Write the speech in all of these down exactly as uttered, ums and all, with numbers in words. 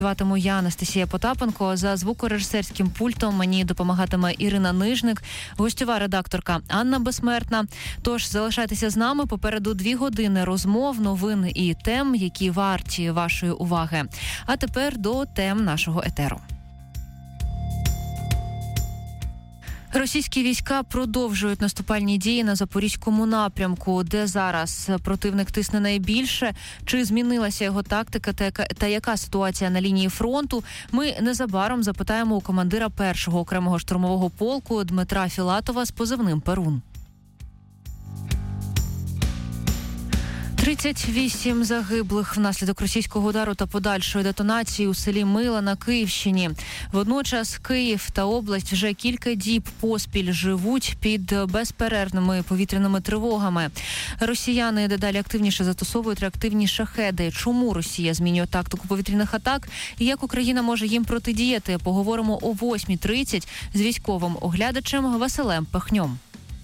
Працюватиму я, Анастасія Потапенко. За звукорежисерським пультом мені допомагатиме Ірина Нижник, гостьова редакторка Анна Безсмертна. Тож залишайтеся з нами. Попереду дві години розмов, новин і тем, які варті вашої уваги. А тепер до тем нашого етеру. Російські війська продовжують наступальні дії на Запорізькому напрямку, де зараз противник тисне найбільше. Чи змінилася його тактика та яка, та яка ситуація на лінії фронту? Ми незабаром запитаємо у командира першого окремого штурмового полку Дмитра Філатова з позивним «Перун». тридцять вісім загиблих внаслідок російського удару та подальшої детонації у селі Мила на Київщині. Водночас Київ та область вже кілька діб поспіль живуть під безперервними повітряними тривогами. Росіяни дедалі активніше застосовують реактивні шахеди. Чому Росія змінює тактику повітряних атак і як Україна може їм протидіяти? Поговоримо о восьмій тридцять з військовим оглядачем Василем Пахньом.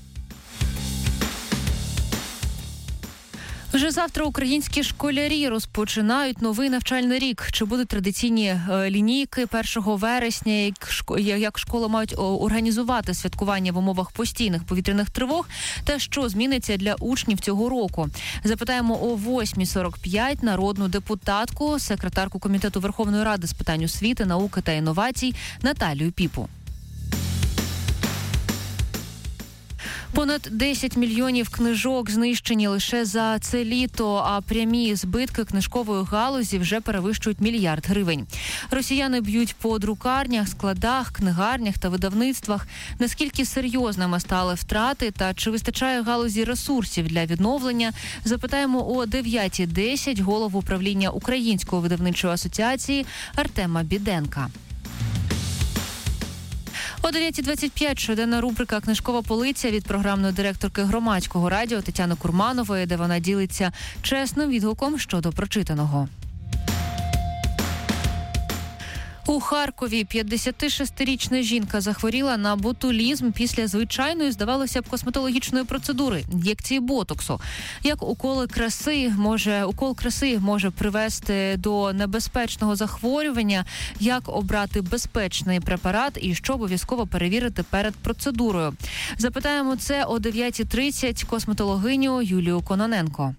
Вже завтра українські школярі розпочинають новий навчальний рік. Чи будуть традиційні лінійки першого вересня, як школи мають організувати святкування в умовах постійних повітряних тривог, та що зміниться для учнів цього року? Запитаємо о восьмій сорок п'ять народну депутатку, секретарку Комітету Верховної Ради з питань освіти, науки та інновацій Наталію Піпу. Понад десять мільйонів книжок знищені лише за це літо, а прямі збитки книжкової галузі вже перевищують мільярд гривень. Росіяни б'ють по друкарнях, складах, книгарнях та видавництвах. Наскільки серйозними стали втрати та чи вистачає галузі ресурсів для відновлення, запитаємо о дев'ятій десять голову управління Української видавничої асоціації Артема Біденка. О дев'ятій двадцять п'ять щоденна рубрика «Книжкова полиця» від програмної директорки Громадського радіо Тетяни Курманової, де вона ділиться чесним відгуком щодо прочитаного. У Харкові п'ятдесятишестирічна жінка захворіла на ботулізм після звичайної, здавалося б, косметологічної процедури – ін'єкції ботоксу. Як уколи краси може, укол краси може привести до небезпечного захворювання, як обрати безпечний препарат і що обов'язково перевірити перед процедурою. Запитаємо це о дев'ятій тридцять косметологиню Юлію Кононенко.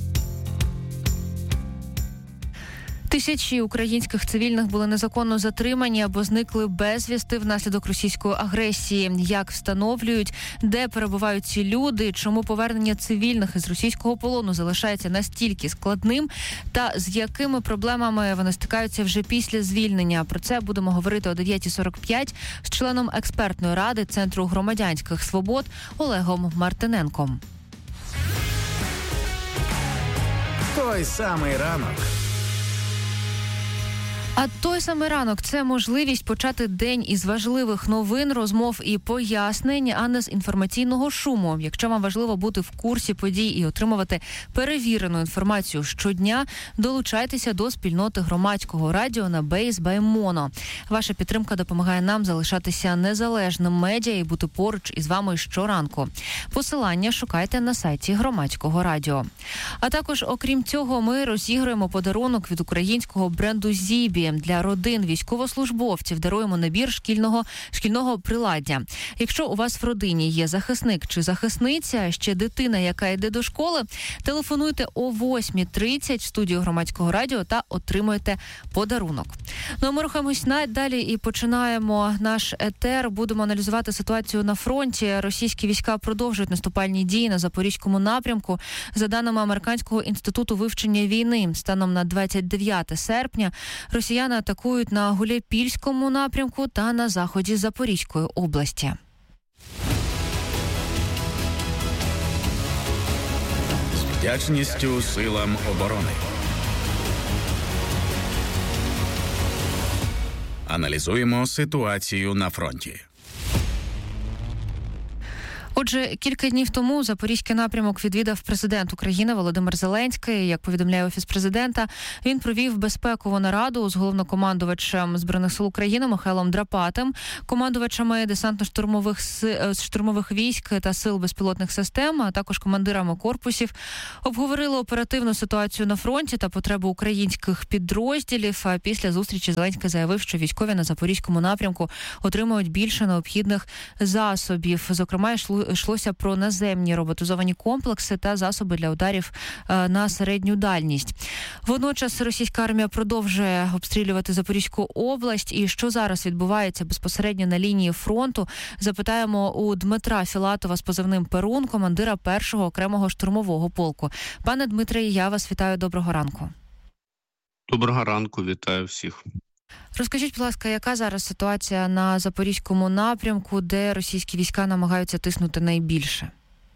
Тисячі українських цивільних були незаконно затримані або зникли безвісти внаслідок російської агресії. Як встановлюють, де перебувають ці люди, чому повернення цивільних із російського полону залишається настільки складним та з якими проблемами вони стикаються вже після звільнення. Про це будемо говорити о дев'ятій сорок п'ять з членом експертної ради Центру громадянських свобод Олегом Мартиненком. Той самий ранок. А той самий ранок – це можливість почати день із важливих новин, розмов і пояснень, а не з інформаційного шуму. Якщо вам важливо бути в курсі подій і отримувати перевірену інформацію щодня, долучайтеся до спільноти Громадського радіо на Base by Mono. Ваша підтримка допомагає нам залишатися незалежним медіа і бути поруч із вами щоранку. Посилання шукайте на сайті Громадського радіо. А також, окрім цього, ми розіграємо подарунок від українського бренду «Зібі». Для родин військовослужбовців даруємо набір шкільного, шкільного приладдя. Якщо у вас в родині є захисник чи захисниця, а ще дитина, яка йде до школи, телефонуйте о восьмій тридцять в студію Громадського радіо та отримуйте подарунок. Ну а ми рухаємось далі і починаємо наш етер. Будемо аналізувати ситуацію на фронті. Російські війська продовжують наступальні дії на Запорізькому напрямку. За даними Американського інституту вивчення війни, станом на двадцять дев'яте серпня росіяни атакують на Гуляйпільському напрямку та на заході Запорізької області. З вдячністю силам оборони. Аналізуємо ситуацію на фронті. Отже, кілька днів тому Запорізький напрямок відвідав президент України Володимир Зеленський. Як повідомляє Офіс президента, він провів безпекову нараду з головнокомандувачем Збройних сил України Михайлом Драпатим, командувачами десантно-штурмових штурмових військ та сил безпілотних систем, а також командирами корпусів. Обговорили оперативну ситуацію на фронті та потребу українських підрозділів. А після зустрічі Зеленський заявив, що військові на Запорізькому напрямку отримують більше необхідних засобів. Зокрема, йшлося про наземні роботизовані комплекси та засоби для ударів на середню дальність. Водночас російська армія продовжує обстрілювати Запорізьку область. І що зараз відбувається безпосередньо на лінії фронту, запитаємо у Дмитра Філатова з позивним «Перун», командира першого окремого штурмового полку. Пане Дмитре, я вас вітаю. Доброго ранку. Доброго ранку, вітаю всіх. Розкажіть, будь ласка, яка зараз ситуація на Запорізькому напрямку, де російські війська намагаються тиснути найбільше?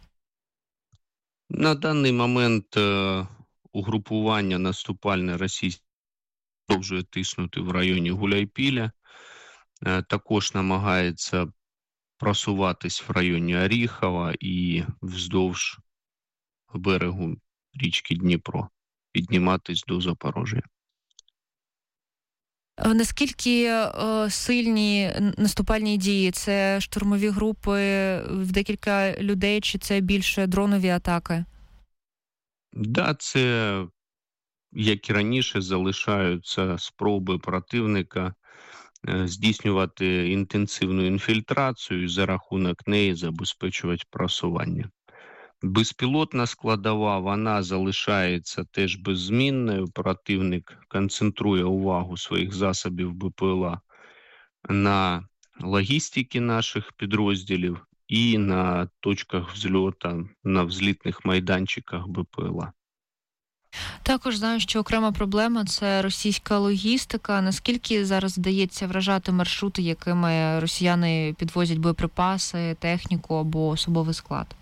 На даний момент е, угрупування наступальне російське продовжує тиснути в районі Гуляйпіля. Е, також намагається просуватись в районі Оріхова і вздовж берегу річки Дніпро, підніматись до Запоріжжя. Наскільки е, сильні наступальні дії? Це штурмові групи в декілька людей, чи це більше дронові атаки? Да, це, як і раніше, залишаються спроби противника е, здійснювати інтенсивну інфільтрацію і за рахунок неї забезпечувати просування. Безпілотна складова, вона залишається теж беззмінною. Противник концентрує увагу своїх засобів БПЛА на логістиці наших підрозділів і на точках взльоту, на взлітних майданчиках БПЛА. Також знаю, що окрема проблема – це російська логістика. Наскільки зараз вдається вражати маршрути, якими росіяни підвозять боєприпаси, техніку або особовий склад?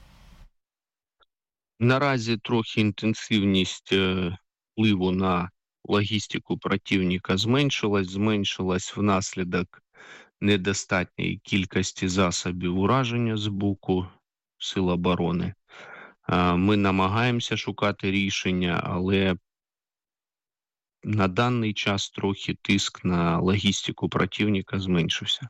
Наразі трохи інтенсивність впливу на логістику противника зменшилась, зменшилась внаслідок недостатньої кількості засобів ураження з боку Сил оборони. Ми намагаємося шукати рішення, але на даний час трохи тиск на логістику противника зменшився.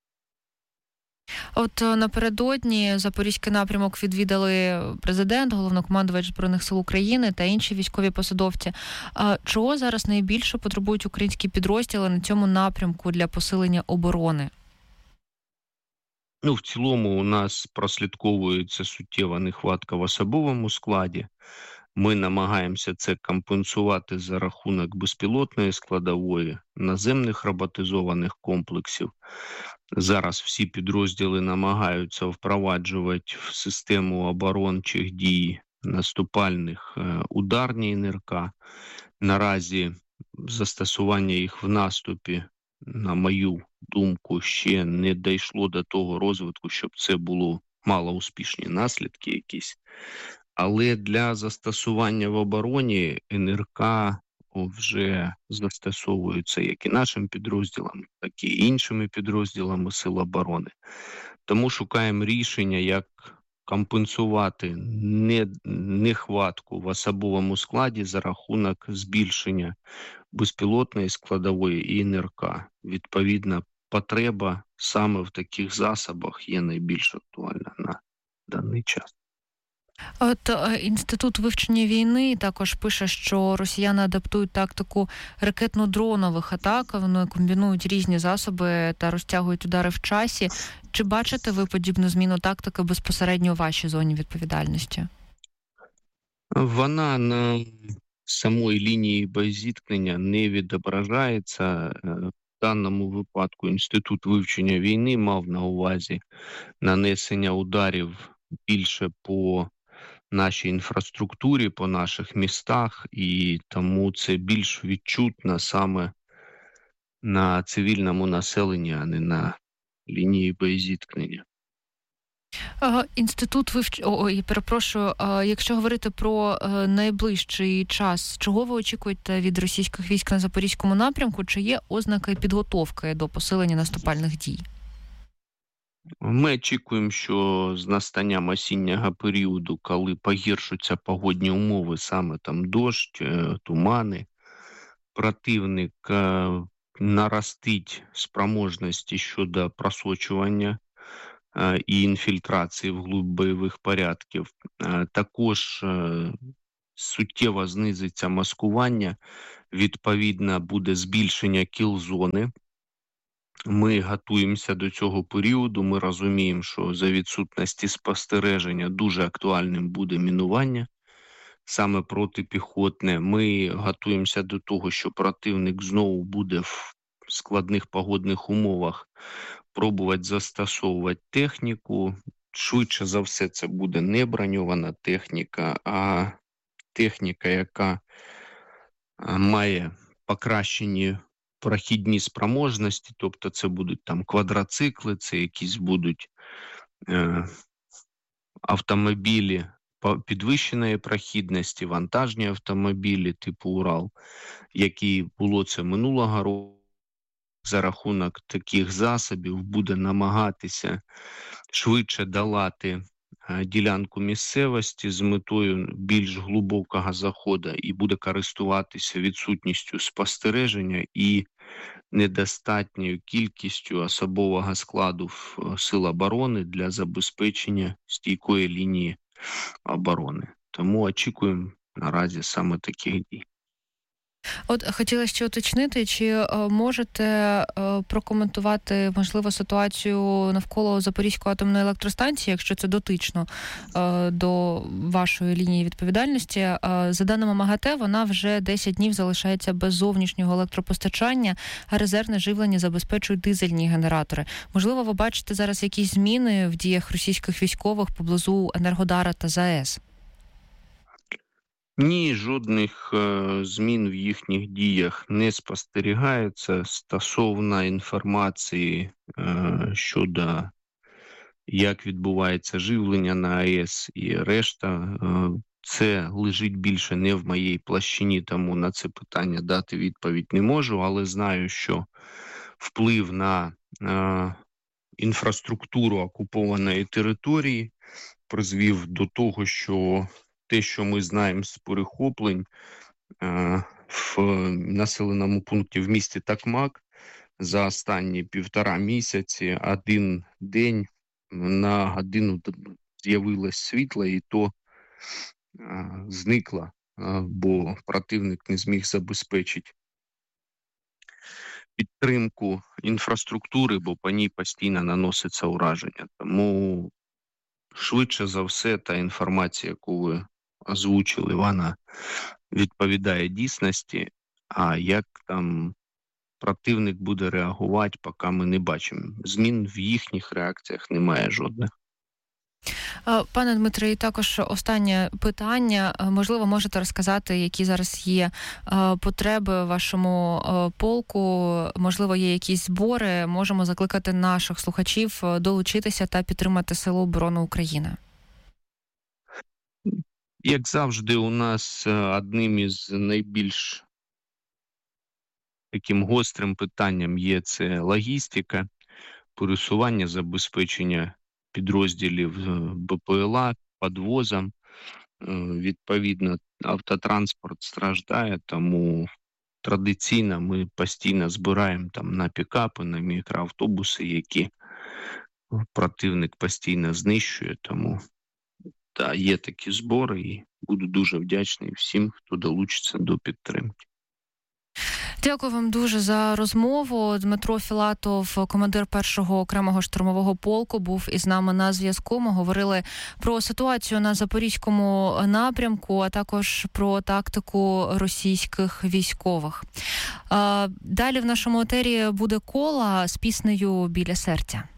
От напередодні Запорізький напрямок відвідали президент, головнокомандувач Збройних сил України та інші військові посадовці. А чого зараз найбільше потребують українські підрозділи на цьому напрямку для посилення оборони? Ну, в цілому у нас прослідковується суттєва нехватка в особовому складі. Ми намагаємося це компенсувати за рахунок безпілотної складової, наземних роботизованих комплексів. Зараз всі підрозділи намагаються впроваджувати в систему оборончих дій наступальних ударні ен ер ка. Наразі застосування їх в наступі, на мою думку, ще не дійшло до того розвитку, щоб це було малоуспішні наслідки якісь. Але для застосування в обороні ен ер ка вже застосовуються як і нашим підрозділам, так і іншими підрозділами Сил оборони. Тому шукаємо рішення, як компенсувати нехватку в особовому складі за рахунок збільшення безпілотної складової і ен ер ка. Відповідно, потреба саме в таких засобах є найбільш актуальна на даний час. От Інститут вивчення війни також пише, що росіяни адаптують тактику ракетно-дронових атак, вони комбінують різні засоби та розтягують удари в часі. Чи бачите ви подібну зміну тактики безпосередньо у вашій зоні відповідальності? Вона на самої лінії боєзіткнення не відображається. В даному випадку Інститут вивчення війни мав на увазі нанесення ударів більше по нашій інфраструктурі, по наших містах, і тому це більш відчутно саме на цивільному населенні, а не на лінії боєзіткнення. Інститут вивч... Ой, перепрошую, якщо говорити про найближчий час, чого ви очікуєте від російських військ на Запорізькому напрямку? Чи є ознаки підготовки до посилення наступальних дій? Ми очікуємо, що з настанням осіннього періоду, коли погіршуються погодні умови, саме там дощ, тумани, противник наростить спроможності щодо просочування і інфільтрації вглуб бойових порядків. Також суттєво знизиться маскування, відповідно буде збільшення кіл-зони. Ми готуємося до цього періоду, ми розуміємо, що за відсутності спостереження дуже актуальним буде мінування, саме протипіхотне. Ми готуємося до того, що противник знову буде в складних погодних умовах пробувати застосовувати техніку. Швидше за все це буде не броньована техніка, а техніка, яка має покращені прохідні спроможності, тобто це будуть там квадроцикли, це якісь будуть е, автомобілі підвищеної прохідності, вантажні автомобілі типу Урал, які було це минулого року. За рахунок таких засобів буде намагатися швидше долати е, ділянку місцевості з метою більш глибокого заходу і буде користуватися відсутністю спостереження і недостатньою кількістю особового складу сил оборони для забезпечення стійкої лінії оборони. Тому очікуємо наразі саме таких дій. От хотіла ще уточнити, чи е, можете е, прокоментувати, можливо, ситуацію навколо Запорізької атомної електростанції, якщо це дотично е, до вашої лінії відповідальності. Е, за даними МАГАТЕ, вона вже десять днів залишається без зовнішнього електропостачання, а резервне живлення забезпечують дизельні генератори. Можливо, ви бачите зараз якісь зміни в діях російських військових поблизу Енергодара та ЗАЕС? Ні, жодних е, змін в їхніх діях не спостерігається. Стосовно інформації е, щодо як відбувається живлення на АЕС і решта, е, це лежить більше не в моїй площині, тому на це питання дати відповідь не можу, але знаю, що вплив на е, інфраструктуру окупованої території призвів до того, що те, що ми знаємо з перехоплень е, в населеному пункті в місті Такмак за останні півтора місяці один день на годину з'явилось світло, і то е, зникло, е, бо противник не зміг забезпечити підтримку інфраструктури, бо по ній постійно наноситься ураження. Тому швидше за все та інформація, яку ви озвучили, вона відповідає дійсності, а як там противник буде реагувати, поки ми не бачимо. Змін в їхніх реакціях немає жодних. Пане Дмитре, і також останнє питання. Можливо, можете розказати, які зараз є потреби в вашому полку? Можливо, є якісь збори? Можемо закликати наших слухачів долучитися та підтримати Сили оборони України. Як завжди, у нас одним із найбільш таким гострим питанням є це логістика, пересування, забезпечення підрозділів БПЛА, підвозом. Відповідно, автотранспорт страждає, тому традиційно ми постійно збираємо там на пікапи, на мікроавтобуси, які противник постійно знищує, тому та є такі збори, і буду дуже вдячний всім, хто долучиться до підтримки. Дякую вам дуже за розмову. Дмитро Філатов, командир першого окремого штурмового полку, був із нами на зв'язку. Ми говорили про ситуацію на Запорізькому напрямку, а також про тактику російських військових. Далі в нашому етері буде Кола з піснею «Біля серця».